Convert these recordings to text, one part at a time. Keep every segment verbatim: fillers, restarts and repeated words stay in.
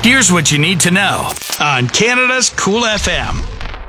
Here's what you need to know on Canada's Cool F M.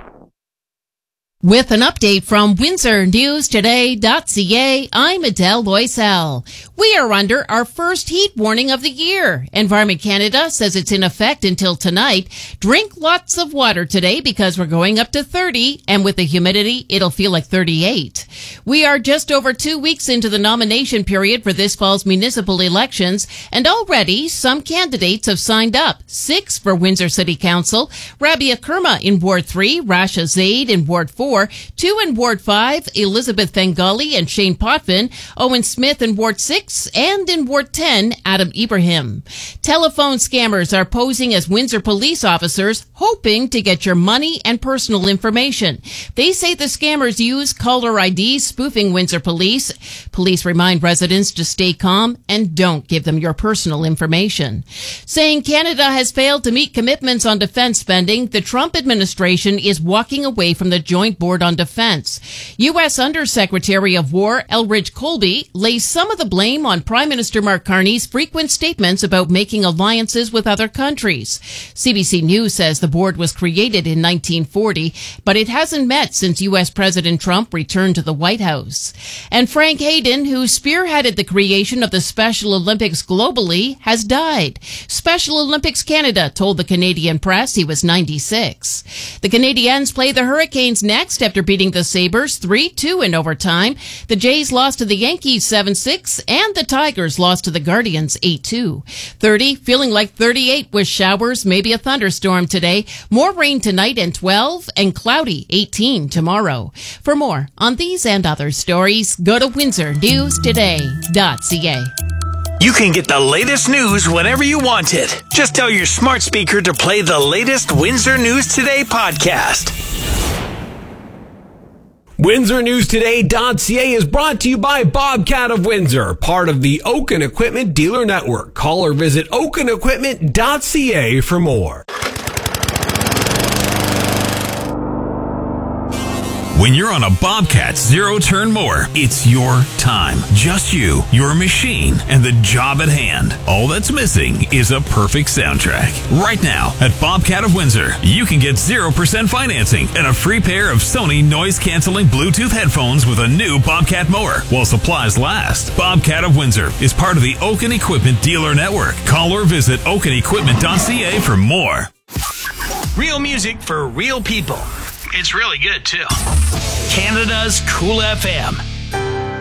With an update from Windsor News Today dot C A, I'm Adele Loisel. We are under our first heat warning of the year. Environment Canada says it's in effect until tonight. Drink lots of water today because we're going up to thirty, and with the humidity, it'll feel like thirty-eight. We are just over two weeks into the nomination period for this fall's municipal elections, and already some candidates have signed up. Six for Windsor City Council, Rabia Kerma in Ward three, Rasha Zaid in Ward four, two in Ward five, Elizabeth Bengali and Shane Potvin, Owen Smith in Ward six, and in Ward ten, Adam Ibrahim. Telephone scammers are posing as Windsor police officers, hoping to get your money and personal information. They say the scammers use caller I Ds, spoofing Windsor police. Police remind residents to stay calm and don't give them your personal information. Saying Canada has failed to meet commitments on defense spending, the Trump administration is walking away from the Joint Board on Defense. U S Undersecretary of War Elridge Colby lays some of the blame on Prime Minister Mark Carney's frequent statements about making alliances with other countries. C B C News says the board was created in nineteen forty, but it hasn't met since U S President Trump returned to the White House. And Frank Hayden, who spearheaded the creation of the Special Olympics globally, has died. Special Olympics Canada told the Canadian press he was ninety-six. The Canadiens play the Hurricanes next after beating the Sabres three two in overtime. The Jays lost to the Yankees seven six, and the Tigers lost to the Guardians eight two. thirty, feeling like thirty-eight with showers, maybe a thunderstorm today. More rain tonight and twelve, and cloudy eighteen tomorrow. For more on these and other stories, go to Windsor News Today dot C A. You can get the latest news whenever you want it. Just tell your smart speaker to play the latest Windsor News Today podcast. Windsor News Today dot C A is brought to you by Bobcat of Windsor, part of the Oaken Equipment Dealer Network. Call or visit Oaken Equipment dot C A for more. When you're on a Bobcat zero-turn mower, it's your time. Just you, your machine, and the job at hand. All that's missing is a perfect soundtrack. Right now, at Bobcat of Windsor, you can get zero percent financing and a free pair of Sony noise-canceling Bluetooth headphones with a new Bobcat mower while supplies last. Bobcat of Windsor is part of the Oaken Equipment Dealer Network. Call or visit Oaken Equipment dot C A for more. Real music for real people. It's really good, too. Canada's Cool F M.